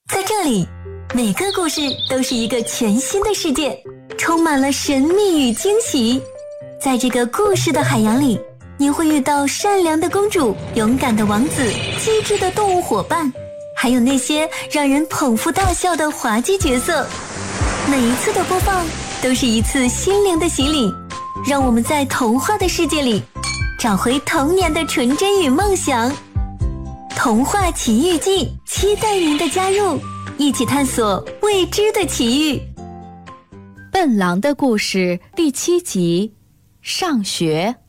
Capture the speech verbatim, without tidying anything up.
在这里，每个故事都是一个全新的世界，充满了神秘与惊喜。在这个故事的海洋里，你会遇到善良的公主、勇敢的王子、机智的动物伙伴，还有那些让人捧腹大笑的滑稽角色。每一次的播放都是一次心灵的洗礼，让我们在童话的世界里找回童年的纯真与梦想。童话奇遇记，期待您的加入，一起探索未知的奇遇。 笨狼的故事第七集，上学。